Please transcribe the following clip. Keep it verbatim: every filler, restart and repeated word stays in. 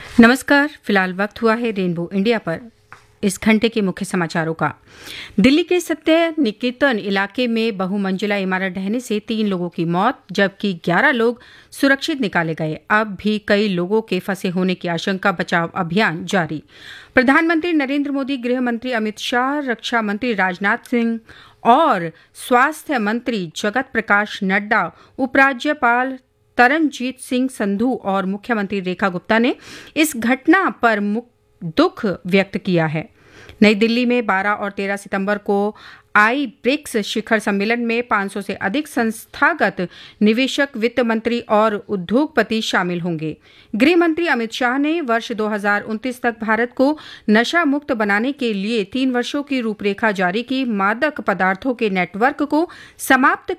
नमस्कार। फिलहाल वक्त हुआ है रेनबो इंडिया पर इस घंटे के मुख्य समाचारों का। दिल्ली के सत्य निकेतन इलाके में बहुमंजिला इमारत ढहने से तीन लोगों की मौत जबकि ग्यारह लोग सुरक्षित निकाले गए। अब भी कई लोगों के फंसे होने की आशंका, बचाव अभियान जारी। प्रधानमंत्री नरेंद्र मोदी, गृह मंत्री अमित शाह, रक्षा मंत्री राजनाथ सिंह और स्वास्थ्य मंत्री जगत प्रकाश नड्डा, उपराज्यपाल तरनजीत सिंह संधू और मुख्यमंत्री रेखा गुप्ता ने इस घटना पर दुख व्यक्त किया है। नई दिल्ली में बारह और तेरह सितंबर को आई ब्रिक्स शिखर सम्मेलन में पाँच सौ से अधिक संस्थागत निवेशक, वित्त मंत्री और उद्योगपति शामिल होंगे। गृह मंत्री अमित शाह ने वर्ष दो हज़ार उनतीस तक भारत को नशा मुक्त बनाने के लिए तीन वर्षों की रूपरेखा जारी की। मादक पदार्थों के नेटवर्क को समाप्त